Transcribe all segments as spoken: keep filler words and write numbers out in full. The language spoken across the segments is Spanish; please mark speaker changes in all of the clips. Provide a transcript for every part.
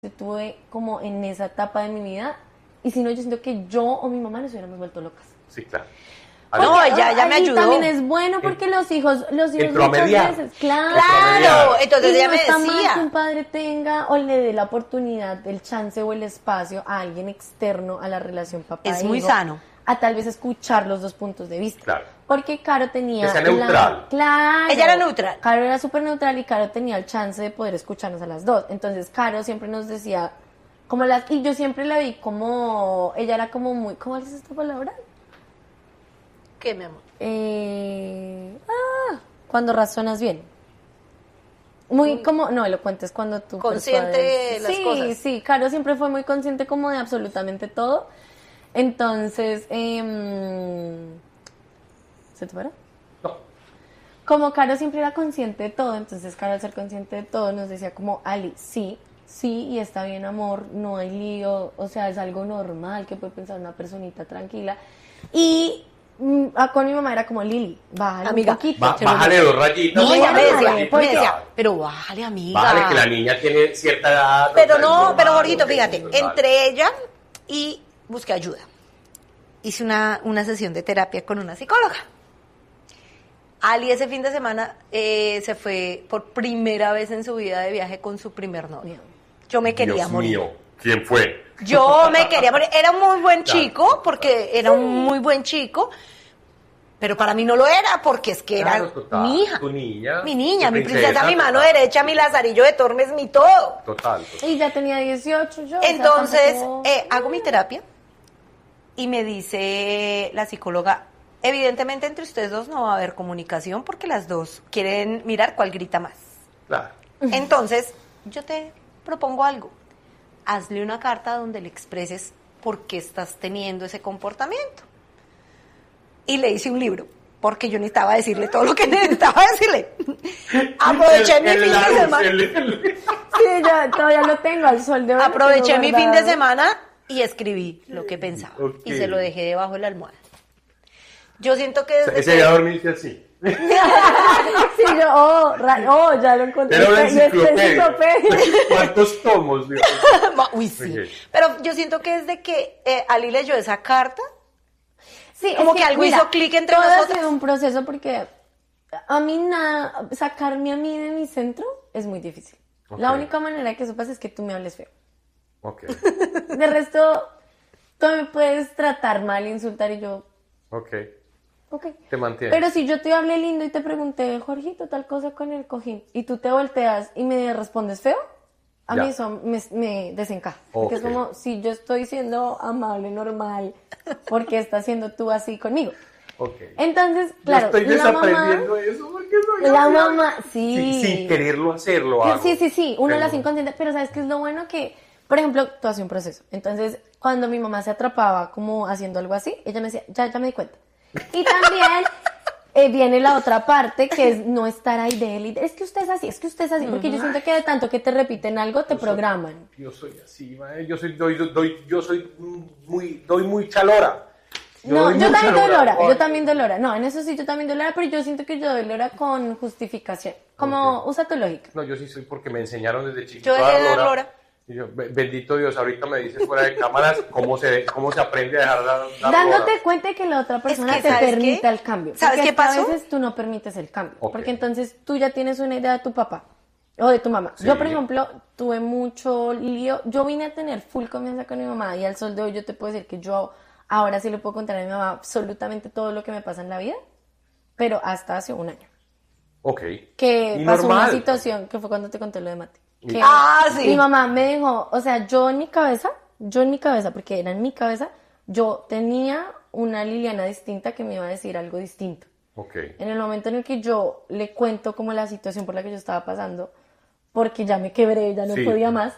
Speaker 1: tuve como en esa etapa de mi vida, y si no, yo siento que yo o mi mamá nos hubiéramos vuelto locas.
Speaker 2: Sí, claro.
Speaker 1: Porque,
Speaker 3: no, ella ya me
Speaker 1: ahí
Speaker 3: ayudó.
Speaker 1: También es bueno porque
Speaker 2: En-
Speaker 1: los hijos, los hijos
Speaker 2: entró a
Speaker 1: muchas
Speaker 2: mediar.
Speaker 1: veces, claro.
Speaker 3: Claro, entonces
Speaker 1: Y
Speaker 3: ella
Speaker 1: no
Speaker 3: me
Speaker 1: está mal
Speaker 3: decía.
Speaker 1: que un padre tenga o le dé la oportunidad, el chance o el espacio a alguien externo a la relación papá
Speaker 3: Es
Speaker 1: e
Speaker 3: muy
Speaker 1: hijo,
Speaker 3: sano.
Speaker 1: a tal vez escuchar los dos puntos de vista.
Speaker 2: Claro.
Speaker 1: Porque Caro tenía...
Speaker 2: Que sea
Speaker 1: la-
Speaker 2: neutral.
Speaker 1: claro.
Speaker 3: Ella era neutral.
Speaker 1: Caro era súper neutral y Caro tenía el chance de poder escucharnos a las dos. Entonces Caro siempre nos decía, como las, y yo siempre la vi como, ella era como muy, ¿cómo es esta palabra?
Speaker 3: ¿Qué, mi amor?
Speaker 1: Eh, ah, cuando razonas bien. Muy como, no, elocuente es cuando tú...
Speaker 3: Consciente
Speaker 1: persuades.
Speaker 3: de las
Speaker 1: sí,
Speaker 3: cosas.
Speaker 1: Sí, sí, Caro siempre fue muy consciente como de absolutamente todo. Entonces, eh, ¿se te para?
Speaker 2: No.
Speaker 1: Como Caro siempre era consciente de todo, entonces Caro al ser consciente de todo nos decía como, Ali, sí, sí, y está bien, amor, no hay lío, o sea, es algo normal que puede pensar una personita tranquila. Y mm, ah, con mi mamá era como, Lili, bájale
Speaker 3: Amiga,
Speaker 1: un poquito.
Speaker 2: Ba- bájale dos rayitas.
Speaker 3: No,
Speaker 1: No,
Speaker 3: ella me
Speaker 1: bájale,
Speaker 3: decía,
Speaker 1: porque-
Speaker 3: me decía, pero bájale, amiga.
Speaker 2: Bájale que la niña tiene cierta edad.
Speaker 3: Pero
Speaker 2: o sea,
Speaker 3: no,
Speaker 2: es normal,
Speaker 3: pero Jorgito,
Speaker 2: ok,
Speaker 3: fíjate,
Speaker 2: es normal.
Speaker 3: entre ella y busqué ayuda. Hice una, una sesión de terapia con una psicóloga. Ali ese fin de semana eh, se fue por primera vez en su vida de viaje con su primer novio. Yo me quería
Speaker 2: Dios
Speaker 3: morir.
Speaker 2: mío, ¿quién fue?
Speaker 3: Yo me quería morir. Era un muy buen
Speaker 2: Claro.
Speaker 3: chico, porque era un muy buen chico, pero para mí no lo era, porque es que era
Speaker 2: Claro, total.
Speaker 3: mi hija.
Speaker 2: Tu niña.
Speaker 3: Mi niña,
Speaker 2: tu
Speaker 3: mi princesa, mi mano
Speaker 2: total.
Speaker 3: derecha, mi lazarillo de Tormes, mi todo.
Speaker 2: Total, total.
Speaker 1: Y ya tenía dieciocho yo. o sea,
Speaker 3: Entonces,
Speaker 1: tampoco-
Speaker 3: eh, hago mi terapia y me dice la psicóloga, evidentemente entre ustedes dos no va a haber comunicación porque las dos quieren mirar cuál grita más.
Speaker 2: Claro.
Speaker 3: Entonces, yo te propongo algo. Hazle una carta donde le expreses por qué estás teniendo ese comportamiento. Y le hice un libro, porque yo necesitaba decirle todo lo que necesitaba decirle. Aproveché
Speaker 2: El-
Speaker 3: mi
Speaker 2: el
Speaker 3: fin de
Speaker 2: Larus,
Speaker 3: semana.
Speaker 2: el- el-
Speaker 1: Sí, ya todavía lo tengo al sol de hoy.
Speaker 3: Aproveché
Speaker 1: lo
Speaker 3: mi
Speaker 1: tengo
Speaker 3: fin de
Speaker 1: guardado.
Speaker 3: semana y escribí lo que pensaba.
Speaker 2: Ok.
Speaker 3: Y se lo dejé debajo de la almohada. Yo siento que desde
Speaker 2: Ese
Speaker 3: que-
Speaker 2: día dormiste así.
Speaker 1: Sí, yo, oh, ra- oh, ya lo encontré.
Speaker 2: Era una
Speaker 1: Y esta
Speaker 2: enciclopedia.
Speaker 1: enciclopedia.
Speaker 2: ¿Cuántos tomos? Dios?
Speaker 3: Uy, sí.
Speaker 2: Ok.
Speaker 3: Pero yo siento que desde que eh, Ali leyó esa carta,
Speaker 1: Sí,
Speaker 3: Como
Speaker 1: es
Speaker 3: que algo hizo clic entre
Speaker 1: todo
Speaker 3: nosotras.
Speaker 1: ha sido un proceso porque a mí nada, sacarme a mí de mi centro es muy difícil.
Speaker 2: Ok.
Speaker 1: La única manera que eso pase es que tú me hables feo.
Speaker 2: Ok,
Speaker 1: De resto, tú me puedes tratar mal, insultar y yo,
Speaker 2: ok.
Speaker 1: ok.
Speaker 2: Te mantienes.
Speaker 1: Pero si yo te hablé lindo y te pregunté, Jorgito, tal cosa con el cojín, y tú te volteas y me respondes feo, a
Speaker 2: Ya.
Speaker 1: mí eso me, me desencaja. Porque es
Speaker 2: Ok.
Speaker 1: como, si yo estoy siendo amable, normal, ¿por qué estás siendo tú así conmigo?
Speaker 2: Ok.
Speaker 1: Entonces, claro,
Speaker 2: Yo estoy
Speaker 1: la mamá,
Speaker 2: desaprendiendo eso porque soy
Speaker 1: la
Speaker 2: así.
Speaker 1: mamá, sí.
Speaker 2: Sí, sin quererlo hacerlo hago.
Speaker 1: Sí, sí, sí, uno
Speaker 2: Pero-
Speaker 1: lo hace inconsciente, pero ¿sabes qué es lo bueno? Que, por ejemplo, tú haces un proceso. Entonces, cuando mi mamá se atrapaba como haciendo algo así, ella me decía, ya, ya me di cuenta. Y también eh, viene la otra parte, que es no estar ahí de él. y Es que usted es así, es que usted es así. Porque yo siento que de tanto que te repiten algo, te programan.
Speaker 2: Yo soy así, mae. Yo soy, doy, doy, yo soy muy, doy muy chalora.
Speaker 1: No,
Speaker 2: doy
Speaker 1: yo
Speaker 2: mucha
Speaker 1: también doy lora,
Speaker 2: Ay.
Speaker 1: yo también doy lora. No, en eso sí, yo también doy lora, pero yo siento que yo doy lora con justificación. Como,
Speaker 2: Ok.
Speaker 1: usa tu lógica.
Speaker 2: No, yo sí soy porque me enseñaron desde chiquito
Speaker 3: Yo dejé
Speaker 2: a
Speaker 3: de dar lora.
Speaker 2: Y yo, be- bendito Dios, ahorita me dices fuera de cámaras cómo se, cómo se aprende a dejar dar, dar
Speaker 1: Dándote
Speaker 2: lora.
Speaker 1: cuenta de que la otra persona
Speaker 3: que,
Speaker 1: te
Speaker 3: ¿sabes
Speaker 1: permita
Speaker 3: qué?
Speaker 1: el cambio.
Speaker 3: ¿Sabes
Speaker 1: Porque
Speaker 3: qué
Speaker 1: es que
Speaker 3: pasó?
Speaker 1: a veces tú no permites el cambio.
Speaker 2: Ok.
Speaker 1: Porque entonces tú ya tienes una idea de tu papá o de tu mamá.
Speaker 2: Sí.
Speaker 1: Yo, por ejemplo, tuve mucho lío. Yo vine a tener full confianza con mi mamá y al sol de hoy yo te puedo decir que yo ahora sí le puedo contar a mi mamá absolutamente todo lo que me pasa en la vida, pero hasta hace un año.
Speaker 2: Ok.
Speaker 1: Que
Speaker 2: Y
Speaker 1: pasó
Speaker 2: normal.
Speaker 1: una situación que fue cuando te conté lo de Mate.
Speaker 2: Y-
Speaker 1: Que
Speaker 3: Ah, sí.
Speaker 1: Mi mamá me dijo, o sea, yo en mi cabeza, yo en mi cabeza, porque era en mi cabeza, yo tenía una Liliana distinta que me iba a decir algo distinto.
Speaker 2: Ok.
Speaker 1: En el momento en el que yo le cuento como la situación por la que yo estaba pasando, porque ya me quebré, ya no
Speaker 2: Sí.
Speaker 1: podía más,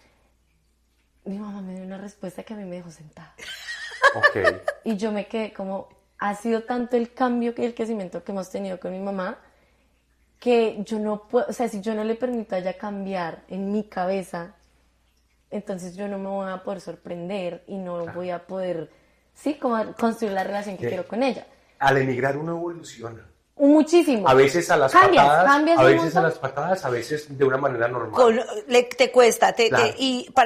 Speaker 1: mi mamá me dio una respuesta que a mí me dejó sentada.
Speaker 2: Ok.
Speaker 1: Y yo me quedé como, ha sido tanto el cambio que el crecimiento que hemos tenido con mi mamá, que yo no puedo, o sea, si yo no le permito a ella cambiar en mi cabeza, entonces yo no me voy a poder sorprender y no voy a poder, sí, como construir la relación que
Speaker 2: Sí.
Speaker 1: quiero con ella.
Speaker 2: Al emigrar uno evoluciona.
Speaker 1: Muchísimo.
Speaker 2: A veces a las
Speaker 1: Cambias,
Speaker 2: patadas,
Speaker 1: cambias
Speaker 2: a
Speaker 1: un
Speaker 2: veces a
Speaker 1: montón.
Speaker 2: las patadas, a veces de una manera normal.
Speaker 3: Con- le- te cuesta, te,
Speaker 2: Claro.
Speaker 3: te- y para